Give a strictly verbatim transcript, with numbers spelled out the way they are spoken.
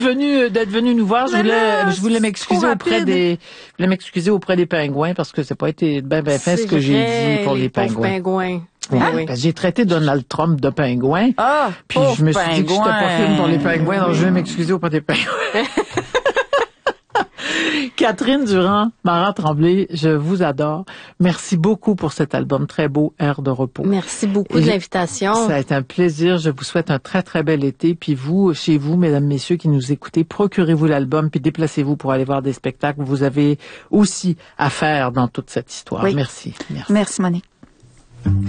Venu d'être venu nous voir, je Mais voulais là, je voulais m'excuser auprès des je voulais m'excuser auprès des pingouins parce que c'est pas été ben ben fait ce que j'ai dit pour les, les pingouins. pingouins. Ouais, Ah oui. parce que j'ai traité Donald Trump de pingouin. Ah, puis pauvre je me suis dit que j'étais pas pingouin. fine pour les pingouins, donc je vais m'excuser auprès des pingouins. Catherine Durand, Marat Tremblay, je vous adore. Merci beaucoup pour cet album très beau, Air de repos. Merci beaucoup Et de l'invitation. Ça a été un plaisir. Je vous souhaite un très, très bel été. Puis vous, chez vous, mesdames, messieurs qui nous écoutez, procurez-vous l'album puis déplacez-vous pour aller voir des spectacles. Vous avez aussi à faire dans toute cette histoire. Oui. Merci. Merci. Merci, Monique.